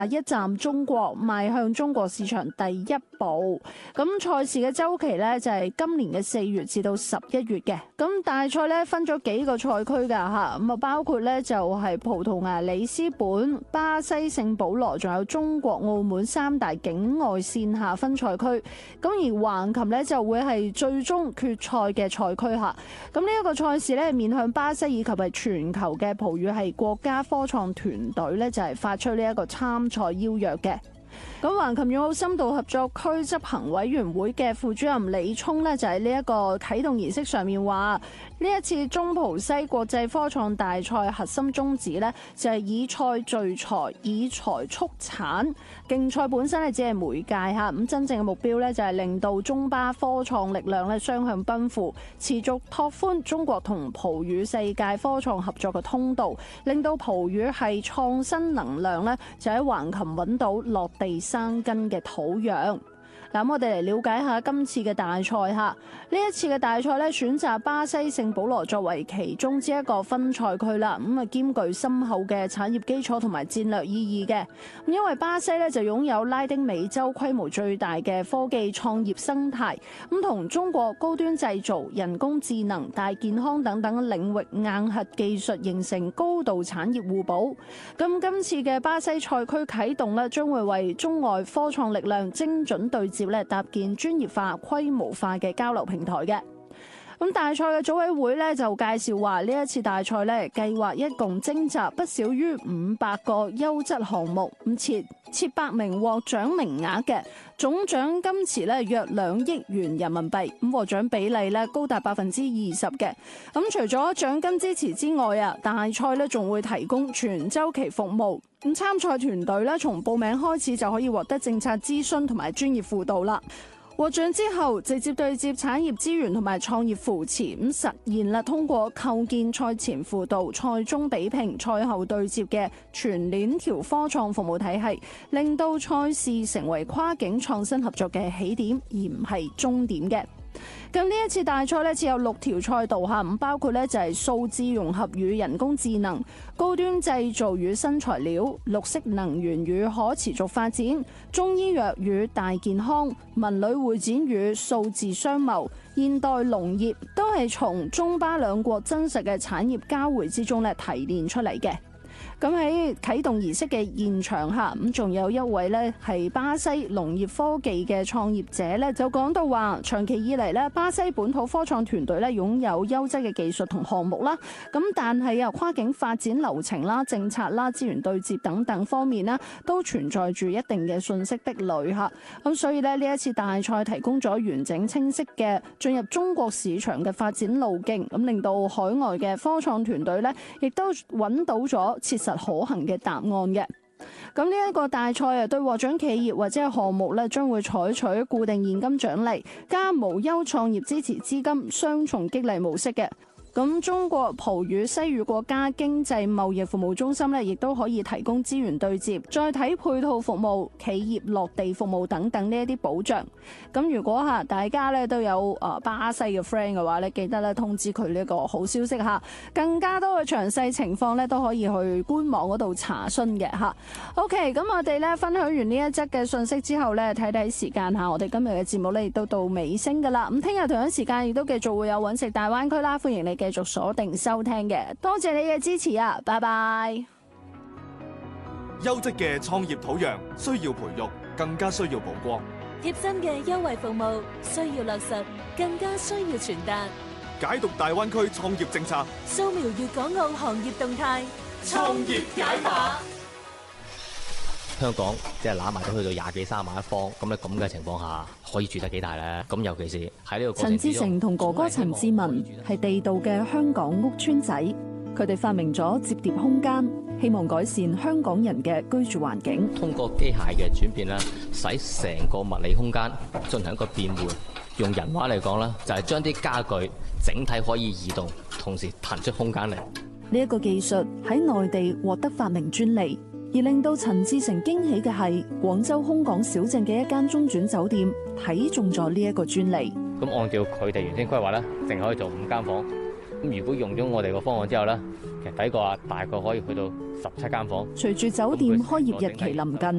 一站中國邁向中國市場第一步。咁賽事嘅週期咧就係今年嘅4月至到11月嘅。咁大賽咧分咗幾個賽區㗎嚇，咁啊包括咧就係葡萄牙里斯本、巴西聖保羅，仲有中國澳門3大境外線下分賽區。咁而橫琴咧就會係最終決賽嘅賽區嚇。咁呢一個賽事咧面向巴西以及係全球嘅葡語系國家科創團隊咧就係發出呢一個參賽邀約嘅。咁橫琴粵澳深度合作區執行委員會嘅副主任李聰呢，就喺呢一個啟動儀式上面話，呢一次中葡西國際科創大賽核心宗旨呢，就係以賽聚財，以財促產。競賽本身咧只係媒介嚇，咁真正嘅目標呢，就係令到中巴科創力量咧雙向奔赴，持續拓寬中國同葡語世界科創合作嘅通道，令到葡語係創新能量呢，就喺橫琴揾到落地生根嘅土壤。嗱，我哋嚟了解下今次嘅大賽嚇。呢一次嘅大賽咧，選擇巴西聖保羅作為其中之一個分賽區啦。咁啊，兼具深厚嘅產業基礎同埋戰略意義嘅。因為巴西咧就擁有拉丁美洲規模最大嘅科技創業生態，咁同中國高端製造、人工智能、大健康等等領域硬核技術形成高度產業互補。咁今次嘅巴西賽區啟動咧，將會為中外科創力量精準對接咧，搭建專業化、規模化嘅交流平台嘅。咁大賽嘅組委會咧就介紹話，呢一次大賽咧計劃一共徵集不少於500個優質項目，咁設8名獲獎名額嘅，總獎金池咧約2億元人民幣，咁獲獎比例咧高達20%嘅。咁除咗獎金支持之外啊，大賽咧仲會提供全週期服務。咁參賽團隊咧從報名開始就可以獲得政策諮詢同埋專業輔導啦。獲獎之後，直接對接產業資源同埋創業扶持，咁實現啦通過構建賽前輔導、賽中比拼、賽後對接嘅全鏈條科創服務體系，令到賽事成為跨境創新合作嘅起點，而唔係終點嘅。咁呢一次大賽咧，設有6條賽道嚇，咁包括咧就係數字融合與人工智能、高端製造與新材料、綠色能源與可持續發展、中醫藥與大健康、文旅會展與數字商貿、現代農業，都係從中巴兩國真實嘅產業交匯之中咧提煉出嚟嘅。咁喺啟動儀式嘅現場下，咁仲有一位咧係巴西農業科技嘅創業者咧，就講到話，長期以嚟咧，巴西本土科創團隊咧擁有優質嘅技術同項目啦。咁但係啊，跨境發展流程啦、政策啦、資源對接等等方面啦，都存在住一定嘅信息壁壘嚇。咁所以咧，呢一次大賽提供咗完整清晰嘅進入中國市場嘅發展路徑，咁令到海外嘅科創團隊咧，亦都揾到咗切實可行嘅答案嘅。咁呢一個大賽啊，對獲獎企業或者係項目咧，將會採取固定現金獎勵加無憂創業支持資金雙重激勵模式嘅。咁中國葡語西語國家經濟貿易服務中心咧，亦都可以提供資源對接、載體配套服務、企業落地服務等等呢一啲保障。咁如果大家咧都有巴西嘅 friend 嘅話咧，記得咧通知佢呢個好消息嚇。更加多嘅詳細情況咧都可以去官網嗰度查詢嘅嚇。OK， 咁我哋咧分享完呢一則嘅信息之後咧，睇睇時間嚇，我哋今日嘅節目咧亦都到尾聲㗎啦。咁聽日同樣時間亦都繼續會有揾食大灣區啦，歡迎你繼續鎖定收聽嘅，多謝你嘅支持啊！拜拜。 優質嘅創業土壤需要培育，更加需要曝光。 貼身嘅優惠服務需要落實，更加需要傳達。 解讀大灣區創業政策， 掃描粵港澳行業動態， 創業解碼。 香港即係攬埋都去到20幾30萬一方，咁咧咁嘅情況下，可以住得幾大咧？咁尤其是喺呢個過程之中， 陳志成同哥哥陳志文係地道嘅香港屋邨仔，佢哋發明咗摺疊空間，希望改善香港人嘅居住環境。 通過機械嘅轉變咧，使成個物理空間進行一個變換。用人話嚟講咧，就係將啲家具整體可以移動，同時騰出空間嚟。 呢一個技術喺內地獲得發明專利。而令到陳志成驚喜嘅係，廣州空港小鎮嘅一間中轉酒店睇中咗呢一個專利。 咁按照佢哋原先規劃咧，淨可以做5間房。咁如果用咗我哋個方案之後咧， 其實睇過啊，大概可以去到17間房。 隨住酒店開業日期臨近，